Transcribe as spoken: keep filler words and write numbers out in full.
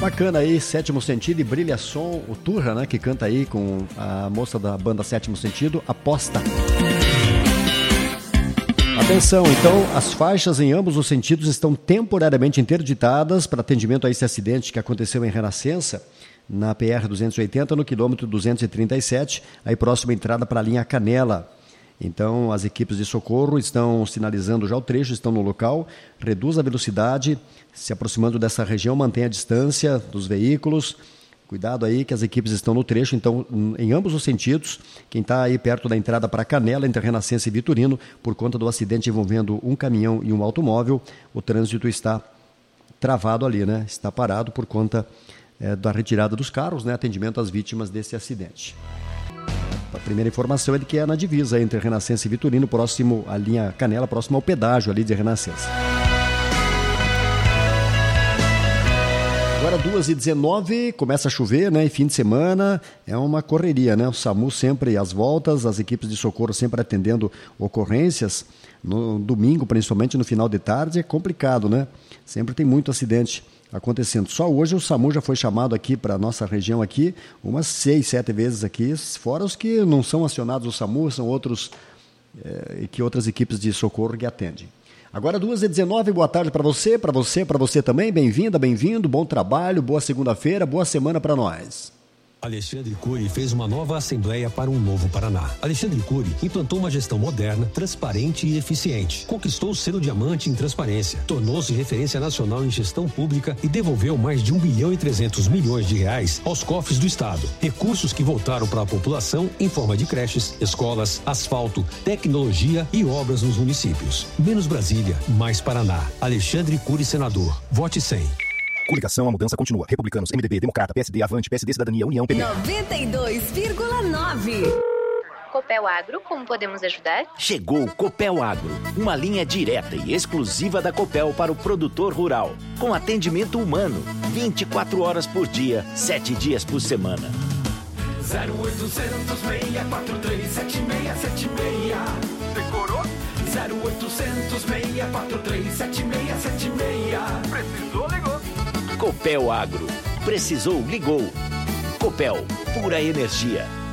Bacana aí, Sétimo Sentido e Brilha Som, o Turra, né, que canta aí com a moça da banda Sétimo Sentido, Aposta. Atenção, então, as faixas em ambos os sentidos estão temporariamente interditadas para atendimento a esse acidente que aconteceu em Renascença, na P R duzentos e oitenta, no quilômetro duzentos e trinta e sete, aí próxima entrada para a linha Canela. Então, as equipes de socorro estão sinalizando já o trecho, estão no local, reduz a velocidade, se aproximando dessa região, mantém a distância dos veículos. Cuidado aí que as equipes estão no trecho, então, em ambos os sentidos. Quem está aí perto da entrada para Canela, entre Renascença e Vitorino, por conta do acidente envolvendo um caminhão e um automóvel, o trânsito está travado ali, né? Está parado por conta é, da retirada dos carros, né? Atendimento às vítimas desse acidente. A primeira informação é de que é na divisa entre Renascença e Vitorino, próximo à linha Canela, próximo ao pedágio ali de Renascença. Agora duas e dezenove, começa a chover, né? E fim de semana é uma correria, né? O SAMU sempre às voltas, as equipes de socorro sempre atendendo ocorrências. No domingo, principalmente no final de tarde, é complicado, né? Sempre tem muito acidente acontecendo. Só hoje o SAMU já foi chamado aqui para a nossa região aqui, umas seis, sete vezes aqui, fora os que não são acionados o SAMU, são outros, é, que outras equipes de socorro que atendem. Agora duas e dezenove, boa tarde para você, para você, para você também, bem-vinda, bem-vindo, bom trabalho, boa segunda-feira, boa semana para nós. Alexandre Cury fez uma nova assembleia para um novo Paraná. Alexandre Cury implantou uma gestão moderna, transparente e eficiente. Conquistou o selo diamante em transparência. Tornou-se referência nacional em gestão pública e devolveu mais de um bilhão e trezentos milhões de reais aos cofres do Estado. Recursos que voltaram para a população em forma de creches, escolas, asfalto, tecnologia e obras nos municípios. Menos Brasília, mais Paraná. Alexandre Cury, senador. Vote cem. Coligação, a mudança continua. Republicanos, M D B, Democrata, P S D, Avante, P S D, Cidadania, União, P B. noventa e dois vírgula nove. Copel Agro, como podemos ajudar? Chegou o Copel Agro, uma linha direta e exclusiva da Copel para o produtor rural, com atendimento humano, vinte e quatro horas por dia, sete dias por semana. zero oitocentos, seis quatro três, sete seis sete seis. Decorou? zero oitocentos, seis quatro três, sete seis sete seis. Precisou, ligou. Copel Agro. Precisou, ligou. Copel, pura energia.